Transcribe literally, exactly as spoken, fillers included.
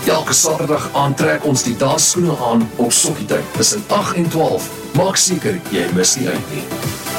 Elke Saterdag aantrek ons die dansskoene aan op Sokkietyd tussen agt en twaalf. Maak seker jy mis nie uit nie.